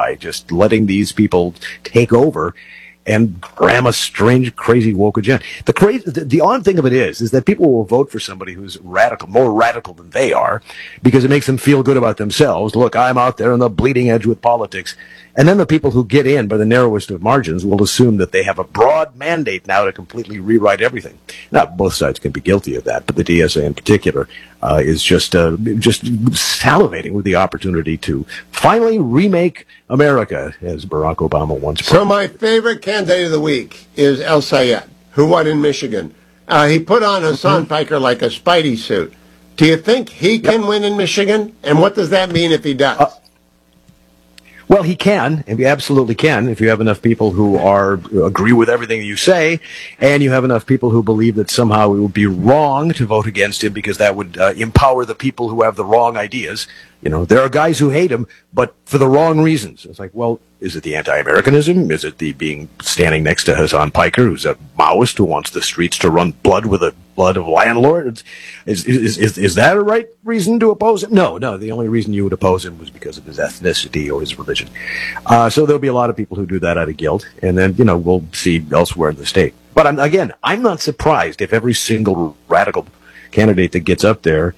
by just letting these people take over and ram a strange, crazy woke agenda. The odd thing of it is that people will vote for somebody who's radical, more radical than they are, because it makes them feel good about themselves. Look, I'm out there on the bleeding edge with politics. And then the people who get in by the narrowest of margins will assume that they have a broad mandate now to completely rewrite everything. Now, both sides can be guilty of that, but the DSA in particular is just salivating with the opportunity to finally remake America, as Barack Obama once put. So my favorite candidate of the week is El Sayed, who won in Michigan. He put on Hassan Piker like a Spidey suit. Do you think he can win in Michigan? And what does that mean if he does? Well, he can, and he absolutely can, if you have enough people who agree with everything you say, and you have enough people who believe that somehow it would be wrong to vote against him because that would empower the people who have the wrong ideas. You know, there are guys who hate him, but for the wrong reasons. It's like, well, is it the anti-Americanism? Is it the standing next to Hassan Piker, who's a Maoist who wants the streets to run blood with the blood of landlords? Is that a right reason to oppose him? No. The only reason you would oppose him was because of his ethnicity or his religion. So there'll be a lot of people who do that out of guilt, and then, we'll see elsewhere in the state. But I'm not surprised if every single radical candidate that gets up there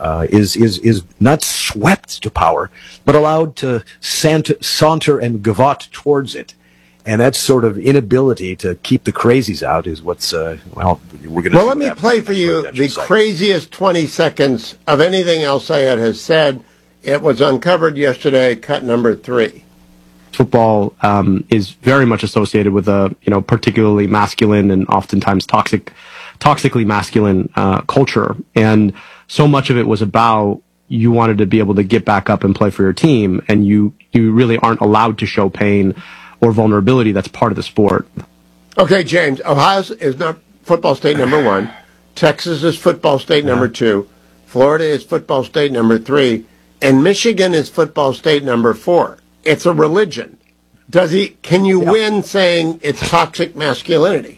is not swept to power, but allowed to saunter and gavotte towards it. And that sort of inability to keep the crazies out is what's, we're going to... Well, let me play for you the craziest 20 seconds of anything El Sayed has said. It was uncovered yesterday, cut number 3. Football is very much associated with a, particularly masculine and oftentimes toxically masculine culture. And so much of it was about you wanted to be able to get back up and play for your team, and you really aren't allowed to show pain or vulnerability. That's part of the sport. Okay, James, Ohio is not football state number 1. Texas is football state number 2. Florida is football state number 3. And Michigan is football state number 4. It's a religion. Can you win saying it's toxic masculinity?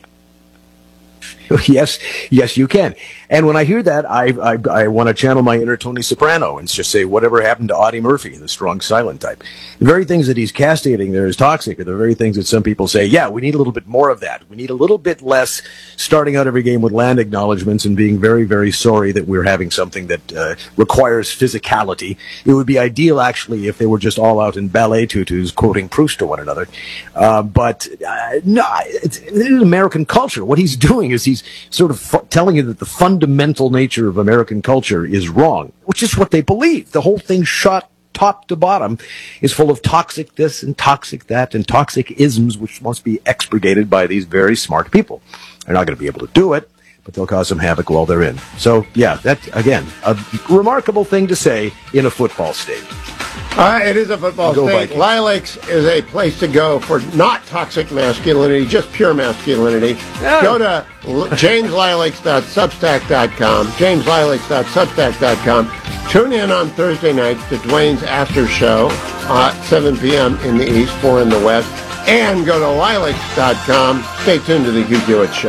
Yes, you can. And when I hear that, I want to channel my inner Tony Soprano and just say, whatever happened to Audie Murphy, the strong, silent type? The very things that he's castigating there as toxic are the very things that some people say, yeah, we need a little bit more of that. We need a little bit less starting out every game with land acknowledgments and being very, very sorry that we're having something that requires physicality. It would be ideal, actually, if they were just all out in ballet tutus quoting Proust to one another. But no, it's American culture. What he's doing is he's sort of telling you that the fundamental nature of American culture is wrong, which is what they believe. The whole thing shot top to bottom is full of toxic this and toxic that and toxic isms, which must be expurgated by these very smart people. They're not going to be able to do it, but they'll cause some havoc while they're in. So, yeah, that's, again, a remarkable thing to say in a football state. It is a football state. Vikings. Lilacs is a place to go for not toxic masculinity, just pure masculinity. Yeah. Go to jameslilacs.substack.com, jameslilacs.substack.com. Tune in on Thursday nights to Dwayne's After Show at 7 p.m. in the East, 4 in the West. And go to lilacs.com. Stay tuned to the Hugh Hewitt Show.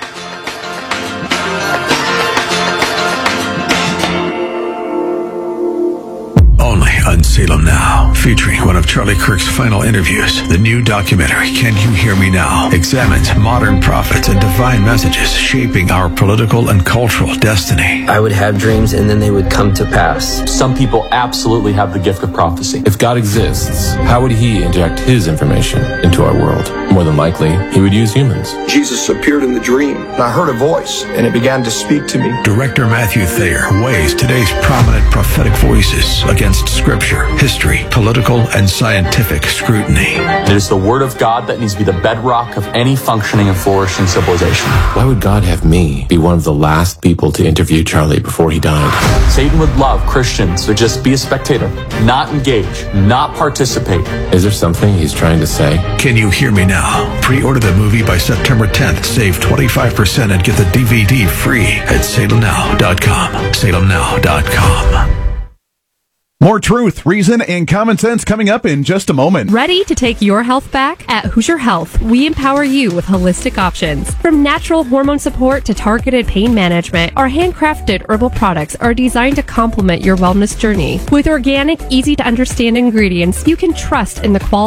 On Salem Now, featuring one of Charlie Kirk's final interviews, the new documentary, Can You Hear Me Now?, examines modern prophets and divine messages shaping our political and cultural destiny. I would have dreams and then they would come to pass. Some people absolutely have the gift of prophecy. If God exists, how would he inject his information into our world? More than likely, he would use humans. Jesus appeared in the dream, and I heard a voice, and it began to speak to me. Director Matthew Thayer weighs today's prominent prophetic voices against scripture, history, political, and scientific scrutiny. It is the word of God that needs to be the bedrock of any functioning and flourishing civilization. Why would God have me be one of the last people to interview Charlie before he died? Satan would love Christians to just be a spectator, not engage, not participate. Is there something he's trying to say? Can You Hear Me Now? Pre-order the movie by September 10th. Save 25% and get the DVD free at salemnow.com. salemnow.com. More truth, reason, and common sense coming up in just a moment. Ready to take your health back? At Hoosier Health, we empower you with holistic options. From natural hormone support to targeted pain management, our handcrafted herbal products are designed to complement your wellness journey. With organic, easy-to-understand ingredients, you can trust in the quality